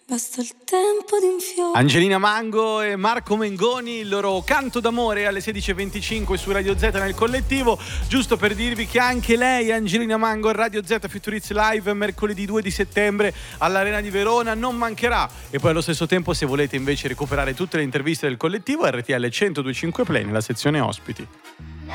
Basta il tempo di un fiore. Angelina Mango e Marco Mengoni, il loro canto d'amore alle 16.25 su Radio Z nel collettivo. Giusto per dirvi che anche lei, Angelina Mango, Radio Z Futuriz Live mercoledì 2 di settembre all'Arena di Verona non mancherà. E poi allo stesso tempo, se volete invece recuperare tutte le interviste del collettivo, RTL 102.5 Play nella sezione ospiti.